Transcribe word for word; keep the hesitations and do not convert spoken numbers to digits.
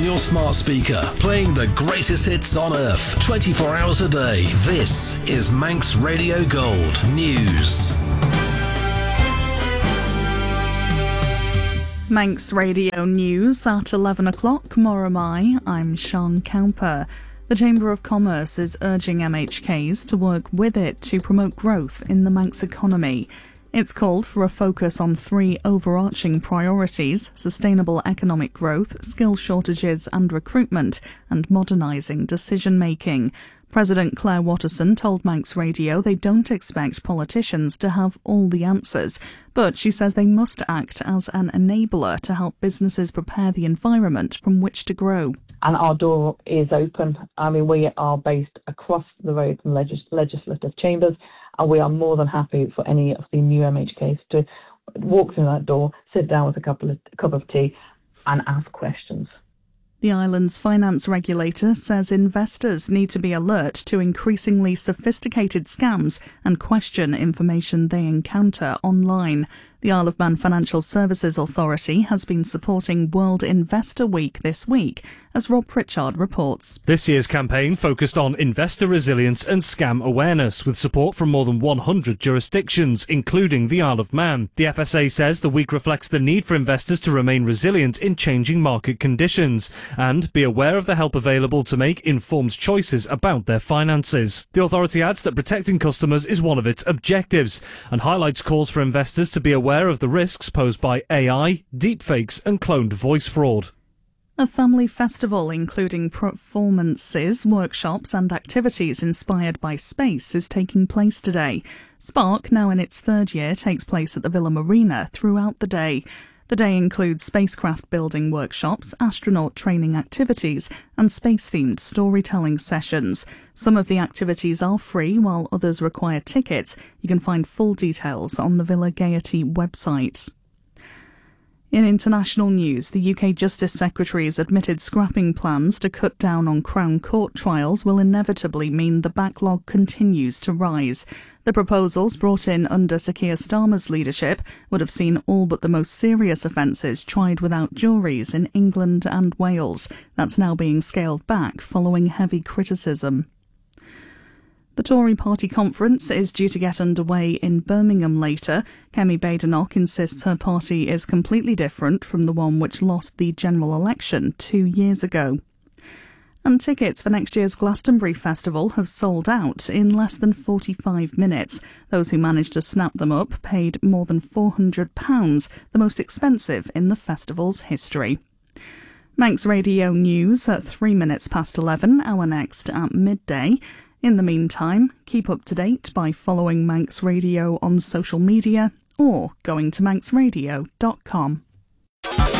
your smart speaker, playing the greatest hits on earth, twenty-four hours a day. This is Manx Radio Gold News. Manx Radio News at eleven o'clock. Moramai, I'm Sean Camper. The Chamber of Commerce is urging M H Ks to work with it to promote growth in the Manx economy. It's called for a focus on three overarching priorities: sustainable economic growth, skill shortages and recruitment, and modernising decision-making. President Claire Watterson told Manx Radio they don't expect politicians to have all the answers, but she says they must act as an enabler to help businesses prepare the environment from which to grow. And our door is open. I mean, we are based across the road from legis- legislative chambers, and we are more than happy for any of the new M H Ks to walk through that door, sit down with a couple of, cup of tea and ask questions. The island's finance regulator says investors need to be alert to increasingly sophisticated scams and question information they encounter online. The Isle of Man Financial Services Authority has been supporting World Investor Week this week, as Rob Pritchard reports. This year's campaign focused on investor resilience and scam awareness, with support from more than one hundred jurisdictions, including the Isle of Man. The F S A says the week reflects the need for investors to remain resilient in changing market conditions and be aware of the help available to make informed choices about their finances. The authority adds that protecting customers is one of its objectives and highlights calls for investors to be aware of the risks posed by A I, deepfakes and cloned voice fraud. A family festival including performances, workshops and activities inspired by space is taking place today. Spark, now in its third year, takes place at the Villa Marina throughout the day. The day includes spacecraft building workshops, astronaut training activities and space-themed storytelling sessions. Some of the activities are free while others require tickets. You can find full details on the Villa Gaiety website. In international news, the U K Justice Secretary has admitted scrapping plans to cut down on Crown Court trials will inevitably mean the backlog continues to rise. The proposals, brought in under Sir Keir Starmer's leadership, would have seen all but the most serious offences tried without juries in England and Wales. That's now being scaled back following heavy criticism. The Tory party conference is due to get underway in Birmingham later. Kemi Badenoch insists her party is completely different from the one which lost the general election two years ago. And tickets for next year's Glastonbury Festival have sold out in less than forty-five minutes. Those who managed to snap them up paid more than four hundred pounds, the most expensive in the festival's history. Manx Radio News at three minutes past eleven, our next at midday. In the meantime, keep up to date by following Manx Radio on social media or going to manx radio dot com.